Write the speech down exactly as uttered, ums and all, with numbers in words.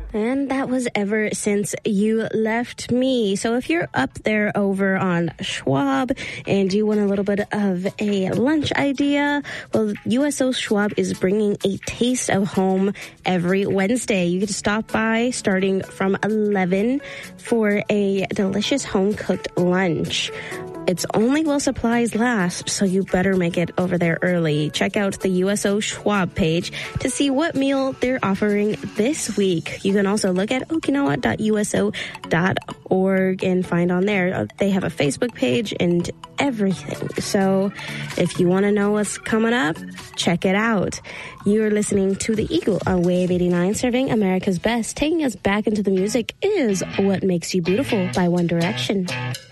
And that was Ever Since You Left Me. So if you're up there over on Schwab and you want a little bit of a lunch idea, well, U S O Schwab is bringing a taste of home every Wednesday. You get to stop by starting from eleven for a delicious home-cooked lunch. It's only while supplies last, so you better make it over there early. Check out the U S O Schwab page to see what meal they're offering this week. You can also look at okinawa dot u s o dot org and find on there. They have a Facebook page and everything. So if you want to know what's coming up, check it out. You're listening to The Eagle on Wave eighty-nine, serving America's best. Taking us back into the music is What Makes You Beautiful by One Direction.